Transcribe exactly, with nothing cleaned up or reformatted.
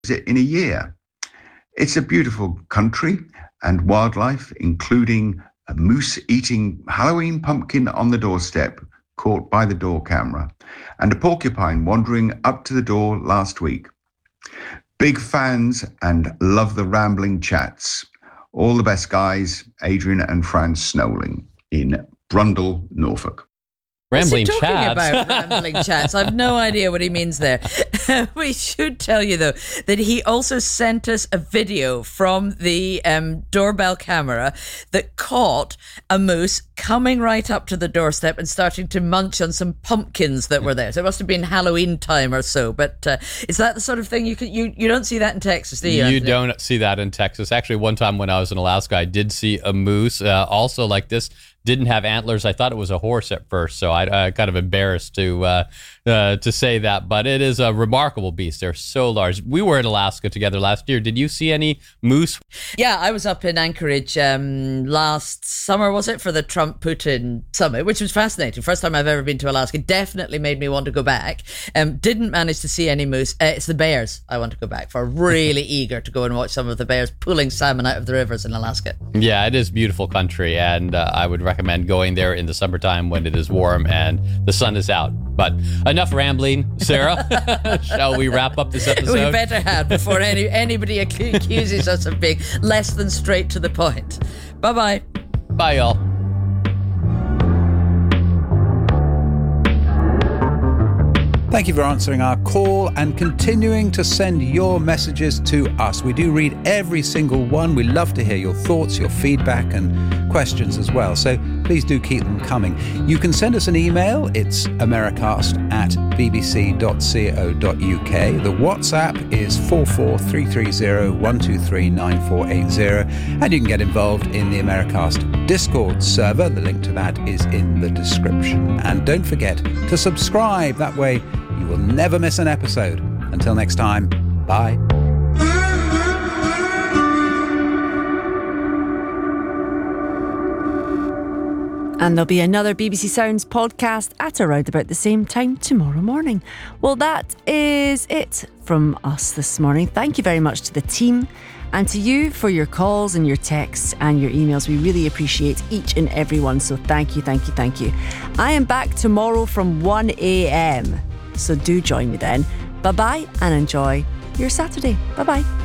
visit in a year. It's a beautiful country and wildlife, including a moose eating Halloween pumpkin on the doorstep, caught by the door camera, and a porcupine wandering up to the door last week. Big fans and love the rambling chats. All the best, guys. Adrian and Fran Snowling in Brundall, Norfolk. Rambling What's he talking chats. about rambling chats? I've no idea what he means there. We should tell you, though, that he also sent us a video from the um, doorbell camera that caught a moose coming right up to the doorstep and starting to munch on some pumpkins that were there. So it must have been Halloween time or so. But uh, is that the sort of thing you can, you you don't see that in Texas, do you? You Anthony? don't see that in Texas. Actually, one time when I was in Alaska, I did see a moose, uh, also like this. Didn't have antlers. I thought it was a horse at first, so I, I kind of embarrassed to uh, uh, to say that. But it is a remarkable beast. They're so large. We were in Alaska together last year. Did you see any moose? Yeah, I was up in Anchorage um, last summer, was it, for the Trump-Putin summit, which was fascinating. First time I've ever been to Alaska. Definitely made me want to go back. Um, didn't manage to see any moose. Uh, it's the bears I want to go back for. Really eager to go and watch some of the bears pulling salmon out of the rivers in Alaska. Yeah, it is beautiful country, and uh, I would recommend going there in the summertime when it is warm and the sun is out. But enough rambling, Sarah. Shall we wrap up this episode? We better have before any anybody accu- accuses us of being less than straight to the point. Bye-bye. Bye, y'all. Thank you for answering our call and continuing to send your messages to us. We do read every single one. We love to hear your thoughts, your feedback and questions as well. So please do keep them coming. You can send us an email. It's americast at bbc dot co dot uk. The WhatsApp is four four three three zero one two three nine four eight zero. And you can get involved in the Americast Discord server. The link to that is in the description. And don't forget to subscribe. That way you will never miss an episode. Until next time, bye. And there'll be another B B C Sounds podcast at around about the same time tomorrow morning. Well, that is it from us this morning. Thank you very much to the team and to you for your calls and your texts and your emails. We really appreciate each and every one. So thank you, thank you, thank you. I am back tomorrow from one a.m. So do join me then. Bye-bye and enjoy your Saturday. Bye-bye.